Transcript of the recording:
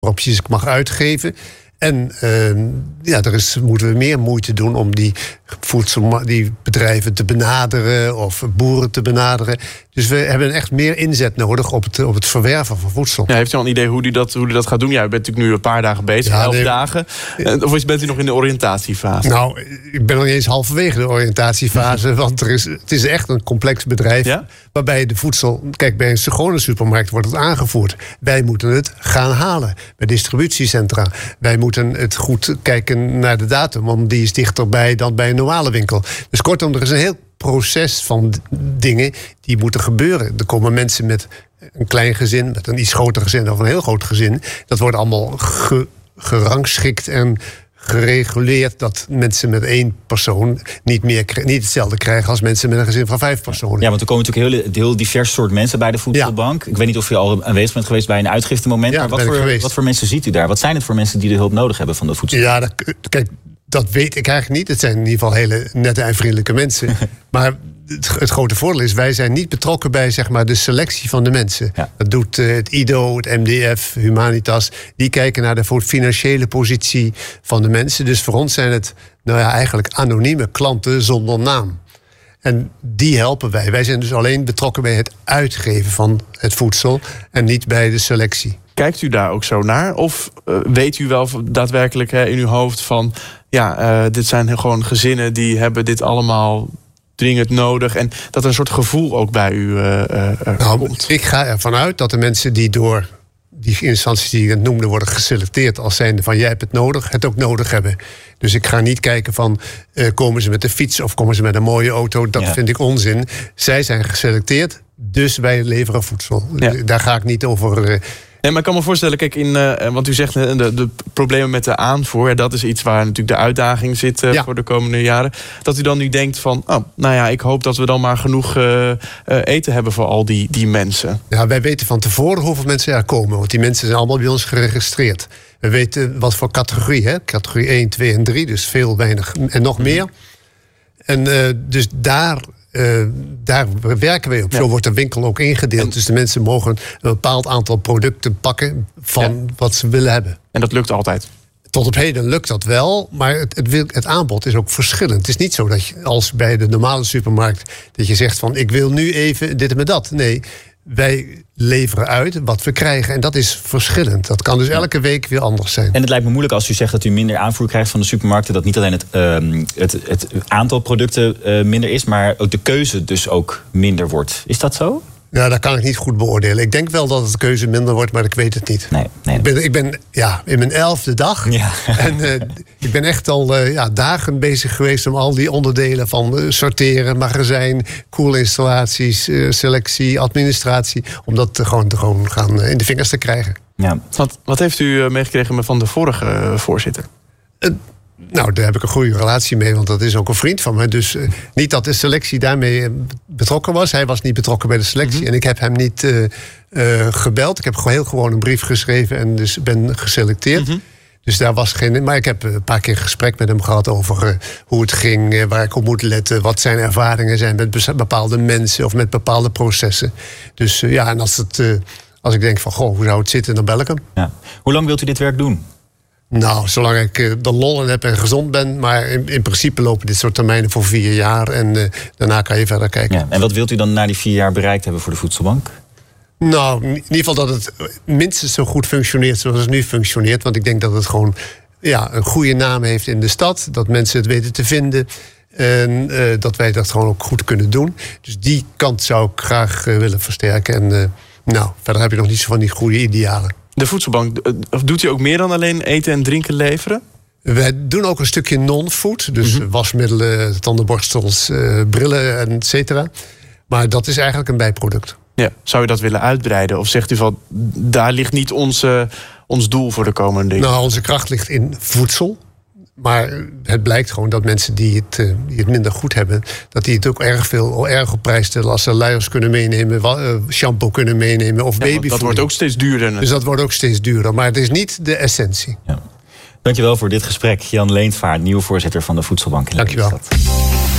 waarop je ze mag uitgeven. En moeten we meer moeite doen om die bedrijven te benaderen of boeren te benaderen. Dus we hebben echt meer inzet nodig op het verwerven van voedsel. Ja, heeft u al een idee hoe u dat gaat doen? Ja, u bent natuurlijk nu een paar dagen bezig, 11 dagen. Of bent u nog in de oriëntatiefase? Nou, ik ben nog niet eens halverwege de oriëntatiefase. Want het is echt een complex bedrijf. Ja? Waarbij de voedsel... Kijk, bij een gewone supermarkt wordt het aangevoerd. Wij moeten het gaan halen. Bij distributiecentra. Wij moeten het goed kijken naar de datum. Want die is dichterbij dan bij een normale winkel. Dus kortom, er is een heel proces van dingen die moeten gebeuren. Er komen mensen met een klein gezin, met een iets groter gezin of een heel groot gezin. Dat wordt allemaal gerangschikt en gereguleerd dat mensen met 1 persoon niet hetzelfde krijgen als mensen met een gezin van 5 personen. Ja, want er komen natuurlijk een heel divers soort mensen bij de voedselbank. Ja. Ik weet niet of u al aanwezig bent geweest bij een uitgiftemoment. Ja, maar wat voor mensen ziet u daar? Wat zijn het voor mensen die de hulp nodig hebben van de voedselbank? Ja, kijk, dat weet ik eigenlijk niet. Het zijn in ieder geval hele nette en vriendelijke mensen. Maar het grote voordeel is, wij zijn niet betrokken bij zeg maar, de selectie van de mensen. Ja. Dat doet het IDO, het MDF, Humanitas. Die kijken naar de financiële positie van de mensen. Dus voor ons zijn het eigenlijk anonieme klanten zonder naam. En die helpen wij. Wij zijn dus alleen betrokken bij het uitgeven van het voedsel en niet bij de selectie. Kijkt u daar ook zo naar? Of weet u wel daadwerkelijk in uw hoofd van... dit zijn gewoon gezinnen die hebben dit allemaal dringend nodig. En dat er een soort gevoel ook bij u komt. Ik ga ervan uit dat de mensen die door die instanties die ik noemde worden geselecteerd als zijnde van jij hebt het nodig, het ook nodig hebben. Dus ik ga niet kijken van komen ze met de fiets of komen ze met een mooie auto. Dat vind ik onzin. Zij zijn geselecteerd, dus wij leveren voedsel. Ja. Daar ga ik niet over... Nee, maar ik kan me voorstellen, kijk, want u zegt de problemen met de aanvoer, dat is iets waar natuurlijk de uitdaging zit voor de komende jaren. Dat u dan nu denkt van, ik hoop dat we dan maar genoeg eten hebben voor al die mensen. Ja, wij weten van tevoren hoeveel mensen er komen, want die mensen zijn allemaal bij ons geregistreerd. We weten wat voor categorie, hè? Categorie 1, 2 en 3, dus veel, weinig en nog meer. En dus daar werken wij op. Zo wordt de winkel ook ingedeeld. Dus de mensen mogen een bepaald aantal producten pakken van wat ze willen hebben. En dat lukt altijd? Tot op heden lukt dat wel, maar het aanbod is ook verschillend. Het is niet zo dat je als bij de normale supermarkt dat je zegt van ik wil nu even dit en dat. Nee, wij leveren uit wat we krijgen. En dat is verschillend. Dat kan dus elke week weer anders zijn. En het lijkt me moeilijk als u zegt dat u minder aanvoer krijgt van de supermarkten. Dat niet alleen het aantal producten minder is, maar ook de keuze dus ook minder wordt. Is dat zo? Ja, dat kan ik niet goed beoordelen. Ik denk wel dat het keuze minder wordt, maar ik weet het niet. Nee. Ik ben in mijn 11e dag. Ja. En ik ben echt al dagen bezig geweest om al die onderdelen van sorteren, magazijn, koelinstallaties, selectie, administratie, om dat gewoon gaan in de vingers te krijgen. Ja. Wat heeft u meegekregen van de vorige voorzitter? Daar heb ik een goede relatie mee, want dat is ook een vriend van me. Dus niet dat de selectie daarmee betrokken was. Hij was niet betrokken bij de selectie. En ik heb hem niet gebeld. Ik heb heel gewoon een brief geschreven en dus ben geselecteerd. Dus daar was geen... Maar ik heb een paar keer gesprek met hem gehad over hoe het ging, waar ik op moet letten, wat zijn ervaringen zijn met bepaalde mensen of met bepaalde processen. Dus en als ik denk van, hoe zou het zitten, dan bel ik hem. Ja. Hoe lang wilt u dit werk doen? Nou, zolang ik de lol in heb en gezond ben. Maar in principe lopen dit soort termijnen voor 4 jaar. En daarna kan je verder kijken. Ja, en wat wilt u dan na die 4 jaar bereikt hebben voor de voedselbank? Nou, in ieder geval dat het minstens zo goed functioneert zoals het nu functioneert. Want ik denk dat het gewoon een goede naam heeft in de stad. Dat mensen het weten te vinden. En dat wij dat gewoon ook goed kunnen doen. Dus die kant zou ik graag willen versterken. En verder heb je nog niet zo van die goede idealen. De voedselbank, doet u ook meer dan alleen eten en drinken leveren? Wij doen ook een stukje non-food. Dus wasmiddelen, tandenborstels, brillen, et cetera. Maar dat is eigenlijk een bijproduct. Ja. Zou u dat willen uitbreiden? Of zegt u van, daar ligt niet ons doel voor de komende dingen? Nou, onze kracht ligt in voedsel. Maar het blijkt gewoon dat mensen die het minder goed hebben, dat die het ook erg op prijs stellen als ze luiers kunnen meenemen, shampoo kunnen meenemen of babyvoeding. Dat wordt ook steeds duurder. Dus dat wordt ook steeds duurder. Maar het is niet de essentie. Ja. Dankjewel voor dit gesprek. Jan Leentvaart, nieuwe voorzitter van de Voedselbank in Lelystad. Dankjewel.